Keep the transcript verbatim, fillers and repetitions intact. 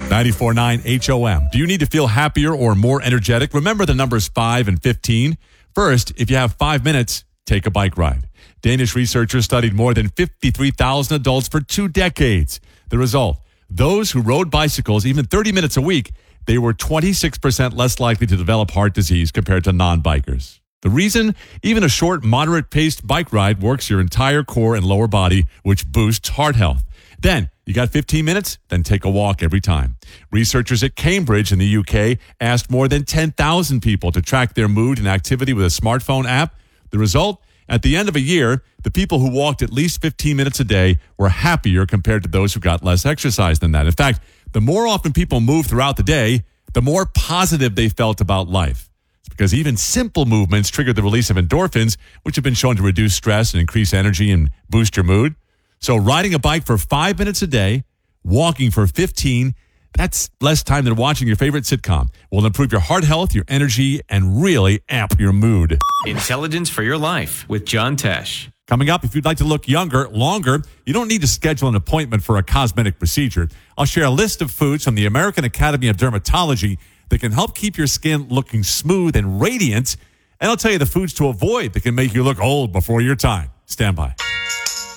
ninety-four point nine H O M. Do you need to feel happier or more energetic? Remember the numbers five and fifteen. First, if you have five minutes, take a bike ride. Danish researchers studied more than fifty-three thousand adults for two decades. The result, those who rode bicycles even thirty minutes a week, they were twenty-six percent less likely to develop heart disease compared to non-bikers. The reason? Even a short, moderate-paced bike ride works your entire core and lower body, which boosts heart health. Then, you got fifteen minutes? Then take a walk every time. Researchers at Cambridge in the U K asked more than ten thousand people to track their mood and activity with a smartphone app. The result? At the end of a year, the people who walked at least fifteen minutes a day were happier compared to those who got less exercise than that. In fact, the more often people move throughout the day, the more positive they felt about life. It's because even simple movements trigger the release of endorphins, which have been shown to reduce stress and increase energy and boost your mood. So riding a bike for five minutes a day, walking for fifteen, that's less time than watching your favorite sitcom. Will improve your heart health, your energy, and really amp your mood. Intelligence for Your Life with John Tesh. Coming up, if you'd like to look younger, longer, you don't need to schedule an appointment for a cosmetic procedure. I'll share a list of foods from the American Academy of Dermatology that can help keep your skin looking smooth and radiant. And I'll tell you the foods to avoid that can make you look old before your time. Stand by.